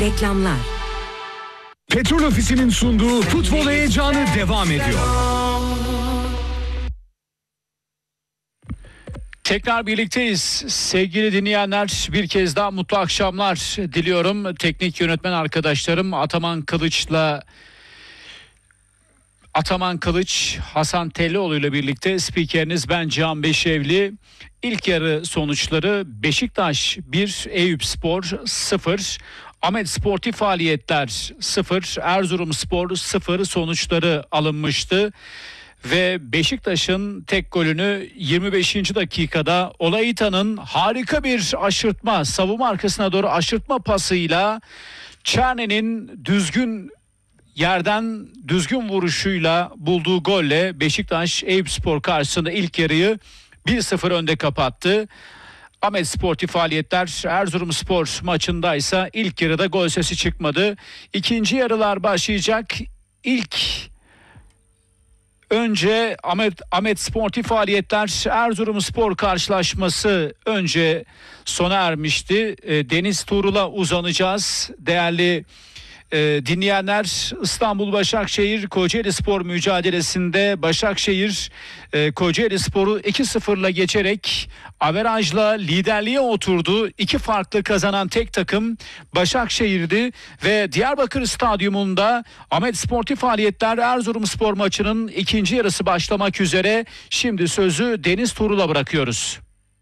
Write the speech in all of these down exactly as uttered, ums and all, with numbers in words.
Reklamlar. Petrol Ofisi'nin sunduğu futbol heyecanı devam ediyor. Tekrar birlikteyiz sevgili dinleyenler, bir kez daha mutlu akşamlar diliyorum. Teknik yönetmen arkadaşlarım Ataman Kılıç'la Ataman Kılıç, Hasan Tellioğlu ile birlikte spikeriniz ben Cihan Beşevli. İlk yarı sonuçları: Beşiktaş bir, Eyüpspor sıfır, Ahmet Sportif Faaliyetler sıfır, Erzurumspor sıfır sonuçları alınmıştı. Ve Beşiktaş'ın tek golünü yirmi beşinci dakikada Olayita'nın harika bir aşırtma, savunma arkasına doğru aşırtma pasıyla, Çerne'nin düzgün yerden düzgün vuruşuyla bulduğu golle Beşiktaş Eyüpspor karşısında ilk yarıyı bir sıfır önde kapattı. Ahmet Sportif Faaliyetler Erzurumspor maçındaysa ilk yarıda gol sesi çıkmadı. İkinci yarılar başlayacak. İlk Önce Ahmet, Ahmet Sportif Faaliyetler Erzurumspor karşılaşması önce sona ermişti. Deniz Tuğrul'a uzanacağız. Değerli e, dinleyenler, İstanbul Başakşehir Kocaeli Spor mücadelesinde Başakşehir e, Kocaeli Spor'u iki sıfırla geçerek averajla liderliğe oturdu. İki farklı kazanan tek takım Başakşehir'di ve Diyarbakır Stadyumunda Ahmet Sportif Faaliyetler Erzurumspor maçının ikinci yarısı başlamak üzere. Şimdi sözü Deniz Tuğrul'a bırakıyoruz.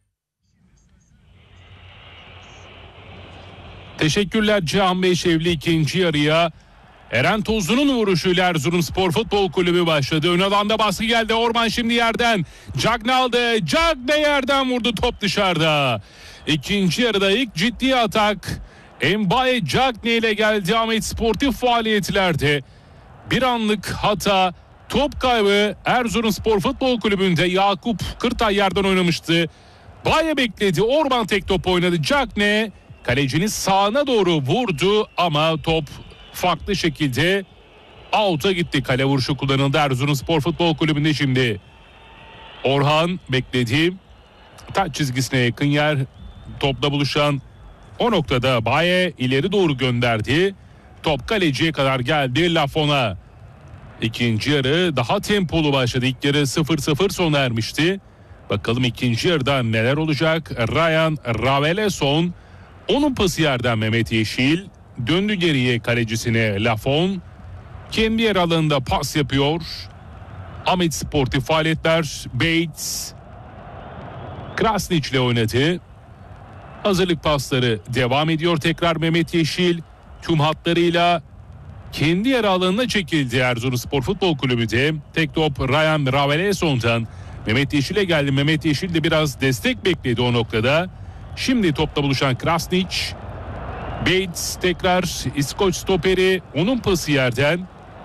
Teşekkürler Cihan Beşevli. İkinci yarıya Eren Tozlu'nun vuruşuyla Erzurumspor Futbol Kulübü başladı. Ön alanda baskı geldi. Orman şimdi yerden. Cagne aldı. Cagne yerden vurdu. Top dışarıda. İkinci yarıda ilk ciddi atak Mbaye Cagne ile geldi Ahmet Sportif Faaliyetlerde. Bir anlık hata, top kaybı Erzurumspor Futbol Kulübü'nde. Yakup Kırtay yerden oynamıştı. Baye bekledi. Orman tek top oynadı. Cagne kalecinin sağına doğru vurdu ama top farklı şekilde out'a gitti. Kale vuruşu kullanıldı Erzurumspor Futbol Kulübü'nde şimdi. Orhan bekledi. Taç çizgisine yakın yer, topla buluşan o noktada Baye ileri doğru gönderdi. Top kaleciye kadar geldi Lafon'a. İkinci yarı daha tempolu başladı. İlk yarı sıfır sıfır sona ermişti. Bakalım ikinci yarıda neler olacak? Ryan Raveleson, onun pası yerden Mehmet Yeşil döndü geriye kalecisine Lafon. Kendi yer alanında pas yapıyor. Ahmet Sportif Faaliyetler Bates Krasnic ile oynadı. Hazırlık pasları devam ediyor. Tekrar Mehmet Yeşil tüm hatlarıyla kendi yer alanına çekildi Erzurumspor Futbol Kulübü'de. Tek top Ryan Raveleson'dan Mehmet Yeşil'e geldi. Mehmet Yeşil de biraz destek bekledi o noktada. Şimdi topla buluşan Krasnic. Bates tekrar İskoç stoperi, onun pası yerden.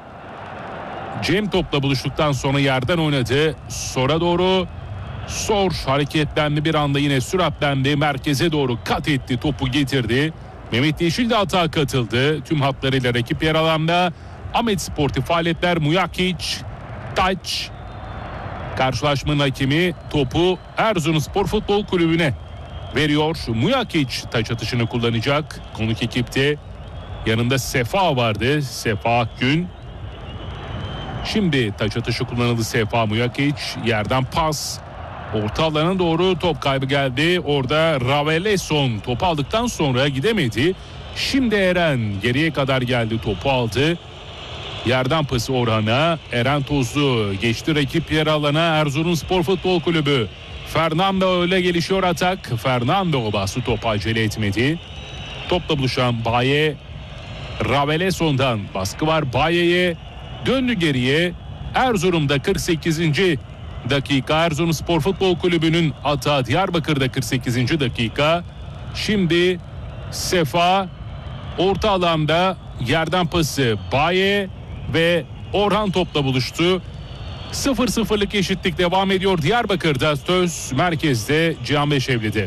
Cem topla buluştuktan sonra yerden oynadı. Sor'a doğru. Sor hareketlendi, bir anda yine süratlendi. Merkeze doğru kat etti, topu getirdi. Mehmet Yeşil de atağa katıldı. Tüm hatlarıyla rakip yer alanda. Ahmet Sportif Faaliyetler Mujakic. Taç. Karşılaşmanın hakemi topu Erzurumspor Futbol Kulübü'ne veriyor. Mujakic taç atışını kullanacak. Konuk ekipte yanında Sefa vardı. Sefa Akgün. Şimdi taç atışı kullanıldı. Sefa Mujakic yerden pas. Orta alana doğru top kaybı geldi. Orada Raveleson topu aldıktan sonra gidemedi. Şimdi Eren geriye kadar geldi, topu aldı. Yerden pası Orhan'a. Eren Tozlu geçti rakip yer alana. Erzurumspor Futbol Kulübü. Fernando öyle gelişiyor atak. Fernando bastı, topu acele etmedi. Topla buluşan Baye. Raveleson'dan baskı var Baye'ye. Döndü geriye. Erzurum'da kırk sekizinci dakika. Erzurumspor Futbol Kulübü'nün atağı Diyarbakır'da kırk sekizinci dakika. Şimdi Sefa orta alanda yerden pası Baye ve Orhan topla buluştu. sıfır sıfırlık eşitlik devam ediyor Diyarbakır'da. Söz merkezde Cihan Beşevli'de.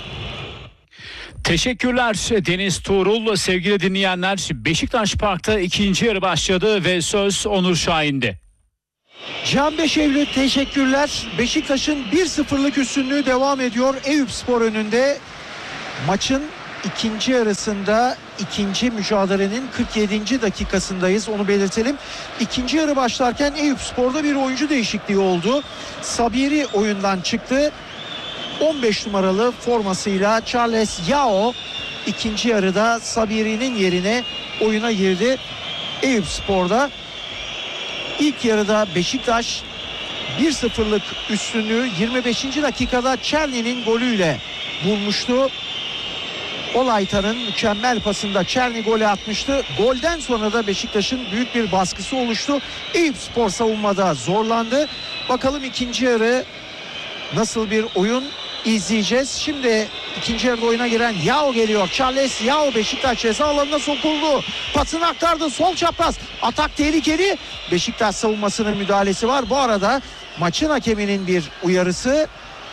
Teşekkürler Deniz Tuğrul. Sevgili dinleyenler, Beşiktaş Park'ta ikinci yarı başladı ve söz Onur Şahin'de. Cihan Beşevli teşekkürler. Beşiktaş'ın bir sıfırlık üstünlüğü devam ediyor Eyüpspor önünde. Maçın ikinci yarısında ikinci mücadelenin kırk yedinci dakikasındayız. Onu belirtelim. İkinci yarı başlarken Eyüpspor'da bir oyuncu değişikliği oldu. Sabiri oyundan çıktı. on beş numaralı formasıyla Charles Yao ikinci yarıda Sabiri'nin yerine oyuna girdi. Eyüpspor'da ilk yarıda Beşiktaş bir sıfırlık üstünlüğü yirmi beşinci dakikada Çerni'nin golüyle bulmuştu. Olaytan'ın mükemmel pasında Çerni golü atmıştı. Golden sonra da Beşiktaş'ın büyük bir baskısı oluştu. Eyüpspor savunmada zorlandı. Bakalım ikinci yarı nasıl bir oyun izleyeceğiz. Şimdi ikinci yarıda oyuna giren Yao geliyor. Charles Yao Beşiktaş ceza alanına sokuldu. Pasını aktardı. Sol çapraz. Atak tehlikeli. Beşiktaş savunmasının müdahalesi var. Bu arada maçın hakeminin bir uyarısı.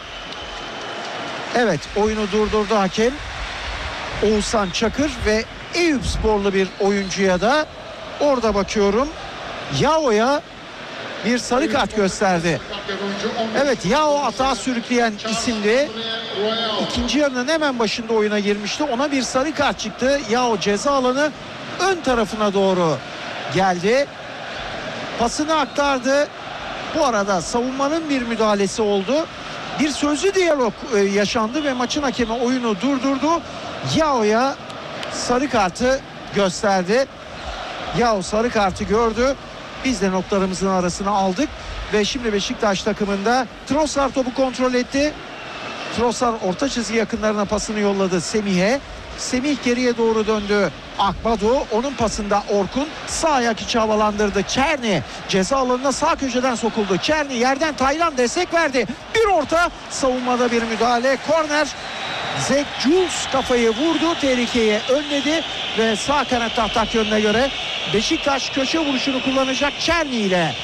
Evet, oyunu durdurdu hakem. Oğuzhan Çakır ve Eyüpsporlu bir oyuncuya da orada bakıyorum. Yao'ya bir sarı kart gösterdi. Evet, Yao atağa sürükleyen isimdi. İkinci yarının hemen başında oyuna girmişti. Ona bir sarı kart çıktı. Yao ceza alanı ön tarafına doğru geldi. Pasını aktardı. Bu arada savunmanın bir müdahalesi oldu. Bir sözlü diyalog yaşandı ve maçın hakemi oyunu durdurdu. Yao'ya sarı kartı gösterdi. Yao sarı kartı gördü. Biz de notlarımızın arasına aldık. Ve şimdi Beşiktaş takımında Trossard topu kontrol etti. Trossard orta çizgi yakınlarına pasını yolladı Semih'e. Semih geriye doğru döndü. Akbado, onun pasında Orkun sağ ayak içi havalandırdı. Çerni ceza alanına sağ köşeden sokuldu. Çerni yerden Taylan destek verdi. Bir orta, savunmada bir müdahale. Korner. Zek Jules kafayı vurdu, tehlikeye önledi ve sağ kanatta atak yönüne göre Beşiktaş köşe vuruşunu kullanacak Çerni ile.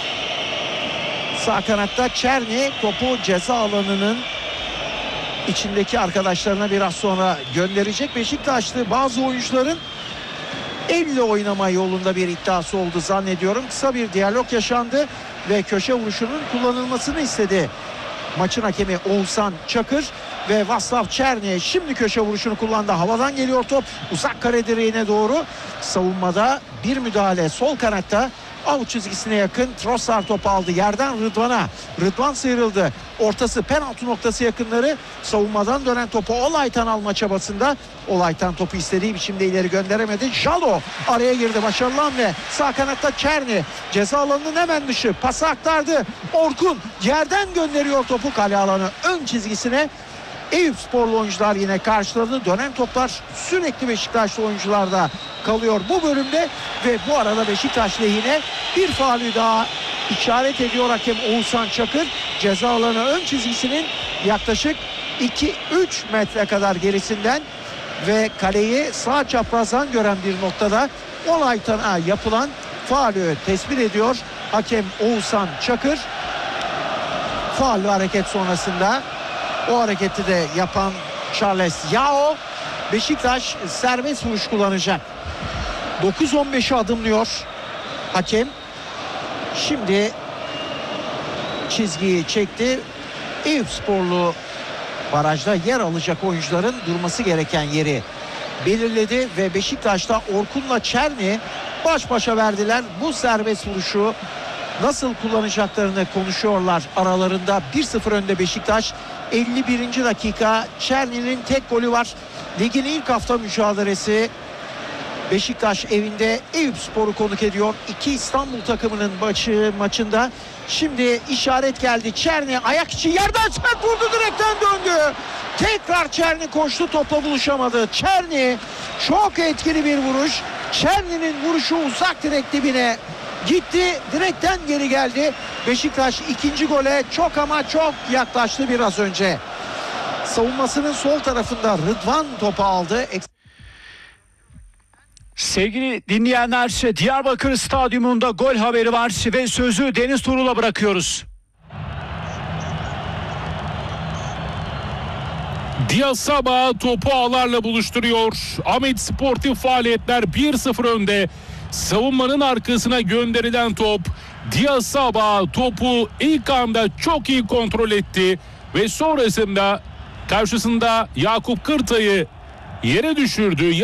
Sağ kanatta Çerni topu ceza alanının içindeki arkadaşlarına biraz sonra gönderecek. Beşiktaşlı bazı oyuncuların elle oynama yolunda bir iddiası oldu zannediyorum. Kısa bir diyalog yaşandı ve köşe vuruşunun kullanılmasını istedi maçın hakemi Oğuzhan Çakır. Ve Vaslav Çerni şimdi köşe vuruşunu kullandı. Havadan geliyor top. Uzak kare direğine doğru. Savunmada bir müdahale. Sol kanatta avuç çizgisine yakın. Trossard topu aldı. Yerden Rıdvan'a. Rıdvan sıyrıldı. Ortası penaltı noktası yakınları. Savunmadan dönen topu Olaytan alma çabasında. Olaytan topu istediği biçimde ileri gönderemedi. Jalo araya girdi. Başarılı hamle. Sağ kanatta Çerni. Ceza alanının hemen dışı. Pası aktardı. Orkun yerden gönderiyor topu kale alanı ön çizgisine. Eyüpsporlu oyuncular yine karşıladı. Dönen toplar sürekli Beşiktaşlı oyuncularda kalıyor bu bölümde ve bu arada Beşiktaş lehine bir faulü daha işaret ediyor hakem Oğuzhan Çakır. Ceza alanı ön çizgisinin yaklaşık iki üç metre kadar gerisinden ve kaleyi sağ çaprazdan gören bir noktada Olaytan'a yapılan faulü tespit ediyor hakem Oğuzhan Çakır. Faulü hareket sonrasında o hareketi de yapan Charles Yao. Beşiktaş serbest vuruş kullanacak. dokuz on beşe adımlıyor hakem. Şimdi çizgiyi çekti. Eyüpsporlu barajda yer alacak oyuncuların durması gereken yeri belirledi ve Beşiktaş'ta Orkun'la Çerni baş başa verdiler. Bu serbest vuruşu nasıl kullanacaklarını konuşuyorlar aralarında. bir sıfır önde Beşiktaş. elli birinci dakika Çerni'nin tek golü var. Ligin ilk hafta mücadelesi. Beşiktaş evinde Eyüpspor'u konuk ediyor. İki İstanbul takımının maçı, maçında. Şimdi işaret geldi. Çerni ayak içi yerden sert vurdu, direkten döndü. Tekrar Çerni koştu, topla buluşamadı. Çerni çok etkili bir vuruş. Çerni'nin vuruşu uzak direk dibine gitti, direkten geri geldi. Beşiktaş ikinci gole çok ama çok yaklaştı biraz önce. Savunmasının sol tarafında Rıdvan topu aldı. Sevgili dinleyenler, Diyarbakır Stadyumunda gol haberi var ve sözü Deniz Tuğrul'a bırakıyoruz. Diyasaba topu ağlarla buluşturuyor. Ahmet Sportif faaliyetler bir sıfır önde. Savunmanın arkasına gönderilen top. Diyasaba topu ilk anda çok iyi kontrol etti ve sonrasında karşısında Yakup Kırtay'ı yere düşürdü.